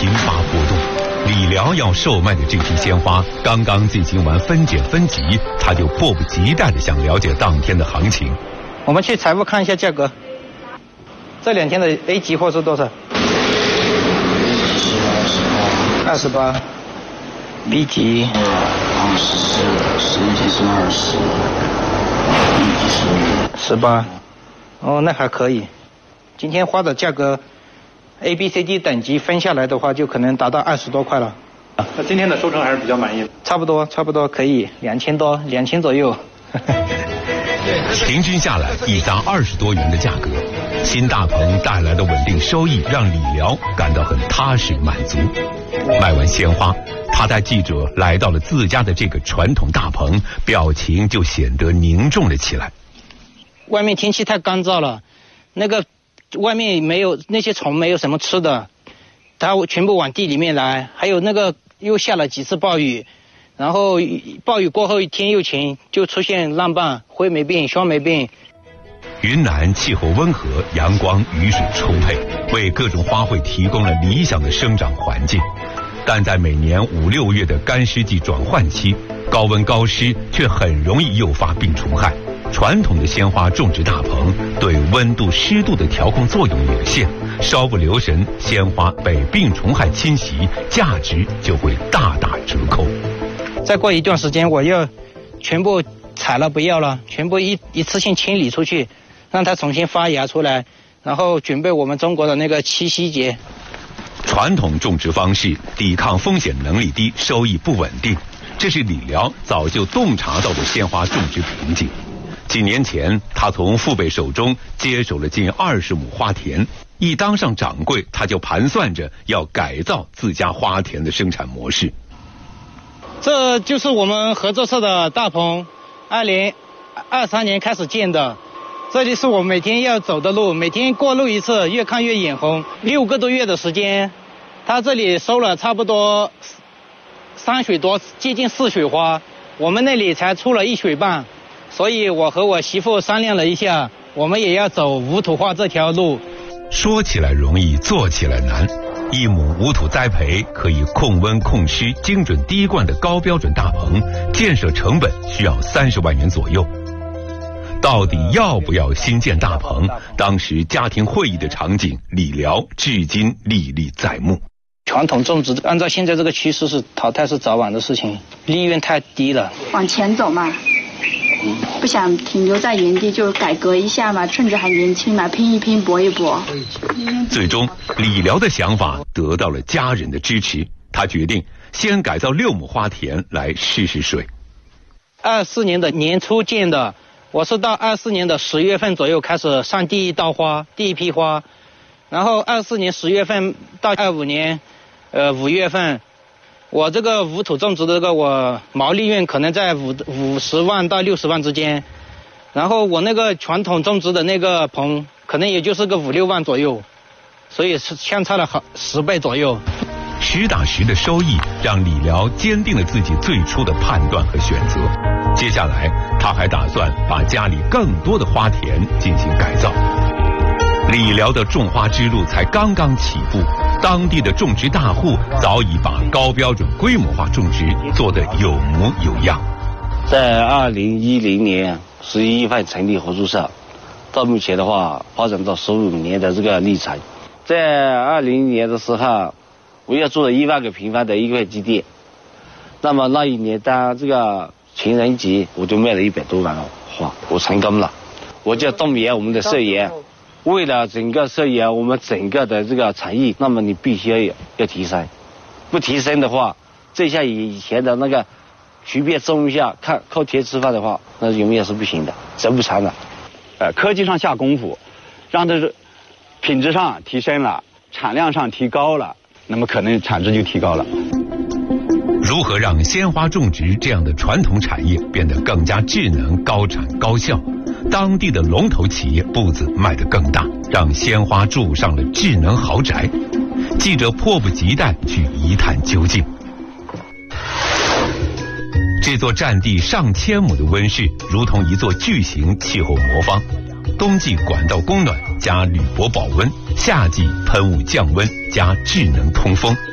频发波动。李辽要售卖的这批鲜花刚刚进行完分拣分级，他就迫不及待地想了解当天的行情。 我们去财务看一下价格。这2天的 A 级货是多少？28。B 级 14，11级是20， 18。哦，那还可以。今天花的价格 A、B、C、D 等级分下来的话，就可能达到20多块了。 那今天的收成还是比较满意。 差不多可以，2000多，2000左右。 平均下来一扎20多元的价格，新大棚带来的稳定收益让李辽感到很踏实满足。卖完鲜花，他带记者来到了自家的这个传统大棚，表情就显得凝重了起来。 外面天气太干燥了，那个外面没有那些虫，没有什么吃的，它全部往地里面来。还有那个又下了几次暴雨，然后暴雨过后天又晴，就出现烂瓣、灰霉病、霜霉病。 云南气候温和，阳光雨水充沛，为各种花卉提供了理想的生长环境。但在每年5、6月的干湿季转换期，高温高湿却很容易诱发病虫害。传统的鲜花种植大棚对温度湿度的调控作用有限，稍不留神，鲜花被病虫害侵袭，价值就会大打折扣。 再过一段时间，我要全部采了不要了，全部一次性清理出去，让它重新发芽出来，然后准备我们中国的那个七夕节。 传统种植方式抵抗风险能力低，收益不稳定，这是李辽早就洞察到的鲜花种植瓶颈。几年前，他从父辈手中接手了近20亩花田，一当上掌柜，他就盘算着要改造自家花田的生产模式。 这就是我们合作社的大棚，2023年开始建的。这里是我每天要走的路，每天过路一次，越看越眼红。6个多月的时间，他这里收了差不多3水多，接近4水花，我们那里才出了1水半。所以我和我媳妇商量了一下，我们也要走无土化这条路。 说起来容易，做起来难。1亩无土栽培，可以控温控湿、精准滴灌的高标准大棚，建设成本需要30万元左右。到底要不要新建大棚？当时家庭会议的场景，李辽至今历历在目。 传统种植按照现在这个趋势是淘汰是早晚的事情，利润太低了。 往前走嘛，不想停留在原地，就改革一下嘛，趁着还年轻嘛，拼一拼，搏一搏。 最终，李辽的想法得到了家人的支持，他决定先改造6亩花田来试试水。 24年的年初建的，我是到24年的10月份左右开始上第一刀花，第一批花，然后24年10月份到25年5月份，我这个无土种植的这个我毛利润可能在50万到60万之间，然后我那个传统种植的那个棚可能也就是个5、6万左右，所以是相差了10倍左右。 实打实的收益让李辽坚定了自己最初的判断和选择。接下来他还打算把家里更多的花田进行改造。李辽的种花之路才刚刚起步，当地的种植大户早已把高标准规模化种植做得有模有样。 在2010年11月份成立合作社，到目前的话发展到15年的这个历程。在2020年的时候，我要做了1万个平方的一块基地，那么那一年当这个情人节，我就卖了100多万花，我成功了。我就动员我们的社员，为了整个社员，我们整个的这个产业，那么你必须要提升，不提升的话，这像以前的那个随便种一下靠天吃饭的话，那永远是不行的，走不长的。 科技上下功夫，让这品质上提升了，产量上提高了，那么可能产值就提高了。 如何让鲜花种植这样的传统产业变得更加智能、高产、高效？当地的龙头企业步子迈得更大，让鲜花住上了智能豪宅。记者迫不及待去一探究竟。这座占地上千亩的温室，如同一座巨型气候魔方。冬季管道供暖加铝箔保温，夏季喷雾降温加智能通风。